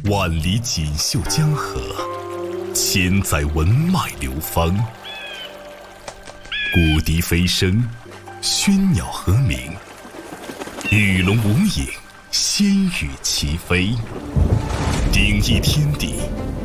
万里锦绣江河，千载文脉流芳。古笛飞声，喧鸟和鸣，与龙无影，仙羽齐飞。鼎翼天地，